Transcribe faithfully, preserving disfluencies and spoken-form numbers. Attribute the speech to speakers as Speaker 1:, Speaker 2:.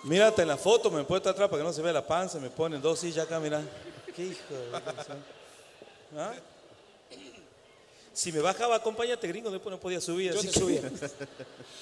Speaker 1: Mírate en la foto, me he puesto atrás para que no se vea la panza, me ponen dos sillas acá, mira. Qué hijo de... ¿Ah? Si me bajaba, acompáñate, gringo, después no podía subir.
Speaker 2: Yo
Speaker 1: Así
Speaker 2: te
Speaker 1: que...
Speaker 2: subía.